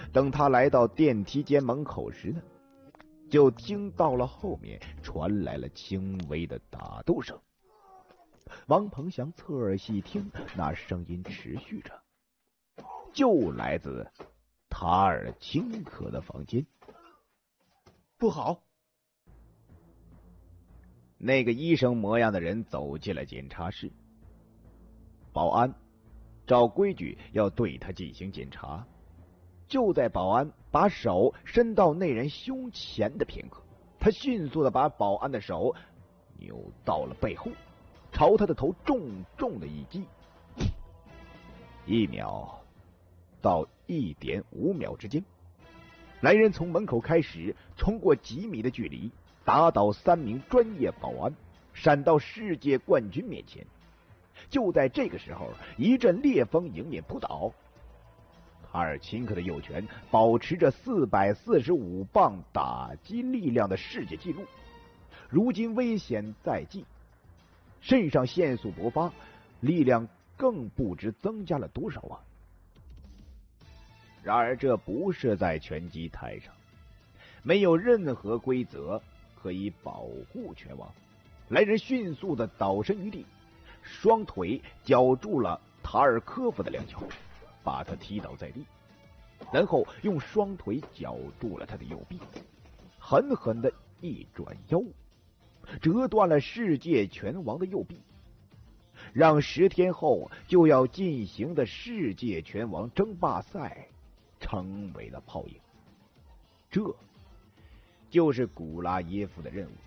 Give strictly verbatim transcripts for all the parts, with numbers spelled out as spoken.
等他来到电梯间门口时呢，就听到了后面传来了轻微的打斗声。王鹏翔侧耳细听，那声音持续着，就来自塔尔钦科的房间。 不好！ 那个医生模样的人走进了检查室。保安照规矩要对他进行检查。就在保安把手伸到那人胸前的片刻，他迅速的把保安的手扭到了背后，朝他的头重重的一击。一秒到一点五秒之间，来人从门口开始冲过几米的距离，打倒三名专业保安，闪到世界冠军面前。就在这个时候，一阵烈风迎面扑倒。塔尔钦科的右拳保持着四百四十五磅打击力量的世界纪录，如今危险在即，肾上腺素勃发，力量更不知增加了多少啊！然而这不是在拳击台上，没有任何规则可以保护拳王。来人迅速的倒身于地，双腿绞住了塔尔科夫的两脚，把他踢倒在地，然后用双腿绞住了他的右臂，狠狠的一转腰，折断了世界拳王的右臂，让十天后就要进行的世界拳王争霸赛成为了泡影。这就是古拉耶夫的任务。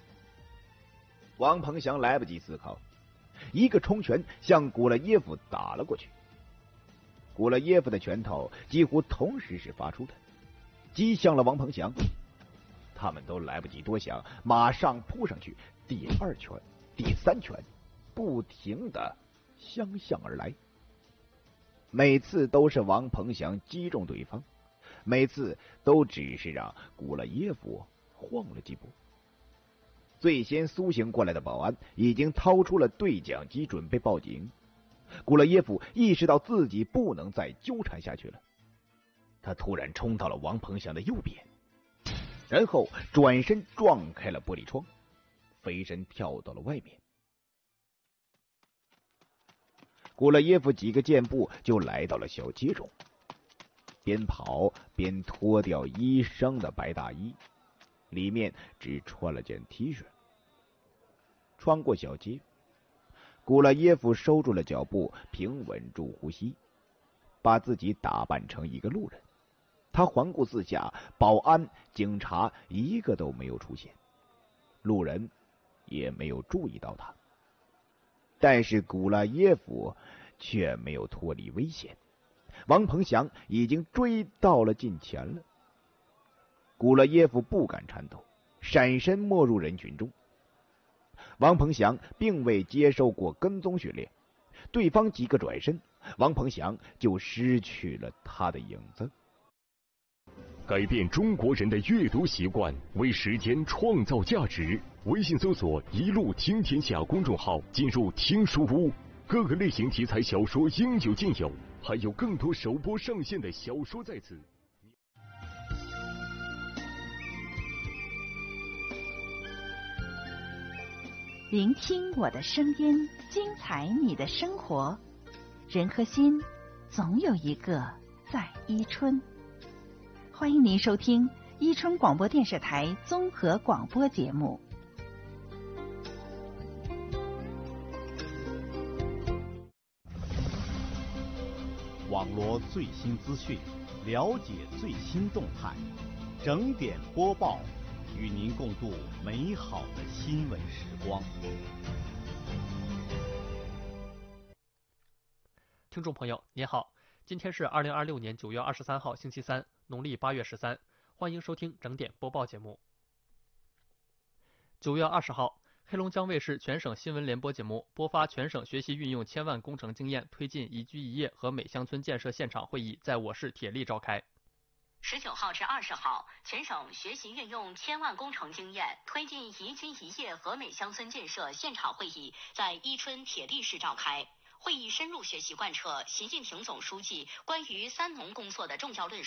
王鹏翔来不及思考，一个冲拳向古拉耶夫打了过去。古拉耶夫的拳头几乎同时是发出的，击向了王鹏翔。他们都来不及多想，马上扑上去，第二拳、第三拳不停的相向而来。每次都是王鹏翔击中对方，每次都只是让古拉耶夫晃了几步。最先苏醒过来的保安已经掏出了对讲机，准备报警。古拉耶夫意识到自己不能再纠缠下去了，他突然冲到了王鹏翔的右边，然后转身撞开了玻璃窗，飞身跳到了外面。古拉耶夫几个箭步就来到了小街中，边跑边脱掉医生的白大衣，里面只穿了件 T 恤。穿过小街，古拉耶夫收住了脚步，平稳住呼吸，把自己打扮成一个路人。他环顾四下，保安、警察一个都没有出现，路人也没有注意到他。但是古拉耶夫却没有脱离危险，王鹏翔已经追到了近前了。古拉耶夫不敢颤抖，闪身没入人群中。王鹏翔并未接受过跟踪训练，对方几个转身，王鹏翔就失去了他的影子。 改变中国人的阅读习惯，为时间创造价值。微信搜索“一路听天下”公众号，进入听书屋，各个类型题材小说应有尽有，还有更多首播上线的小说在此。 聆听我的声音，精彩你的生活。人和心，总有一个在伊春。欢迎您收听伊春广播电视台综合广播节目。 网罗最新资讯，了解最新动态，整点播报，与您共度美好的新闻时光。 听众朋友您好，今天是二零二六年九月二十三号星期三，农历八月十三，欢迎收听整点播报节目。九月二十号，黑龙江卫视全省新闻联播节目播发全省学习运用千万工程经验推进宜居宜业和美乡村建设现场会议在我市铁力召开。 十九号至二十号，全省学习运用千万工程经验推进宜居宜业和美乡村建设现场会议在伊春铁力市召开。会议深入学习贯彻习近平总书记关于三农工作的重要论述。